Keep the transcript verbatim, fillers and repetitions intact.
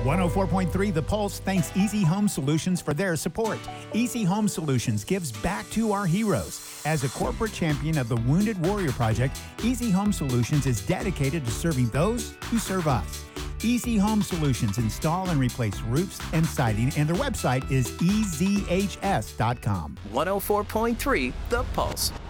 one oh four point three The Pulse thanks Easy Home Solutions for their support. Easy Home Solutions gives back to our heroes. As a corporate champion of the Wounded Warrior Project, Easy Home Solutions is dedicated to serving those who serve us. Easy Home Solutions install and replace roofs and siding, and their website is e z h s dot com. one oh four point three The Pulse.